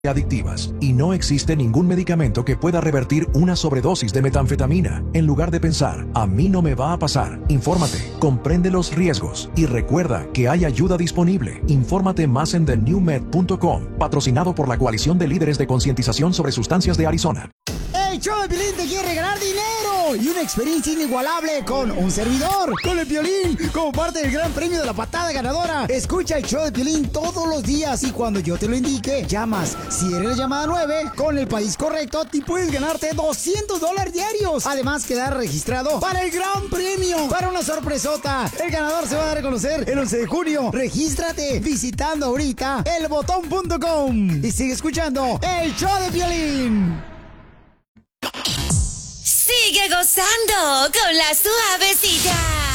adictivas y no existe ningún medicamento que pueda revertir una sobredosis de metanfetamina. En lugar de pensar, a mí no me va a pasar, infórmate, comprende los riesgos y recuerda que hay ayuda disponible. Infórmate más en thenewmed.com, patrocinado por la Coalición de Líderes de Concientización sobre Sustancias de Arizona. El show de Piolín te quiere regalar dinero y una experiencia inigualable con un servidor, con el Piolín, como parte del gran premio de la patada ganadora. Escucha el show de Piolín todos los días y cuando yo te lo indique, llamas. Si eres la llamada 9, con el país correcto, te puedes ganarte $200 diarios. Además, quedar registrado para el gran premio, para una sorpresota. El ganador se va a dar a conocer el 11 de junio. Regístrate visitando ahorita elbotón.com y sigue escuchando el show de Piolín. Sigue gozando con la suavecita.